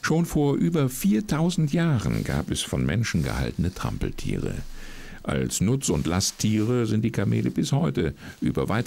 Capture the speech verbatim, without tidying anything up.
Schon vor über viertausend Jahren gab es von Menschen gehaltene Trampeltiere. Als Nutz- und Lasttiere sind die Kamele bis heute über weite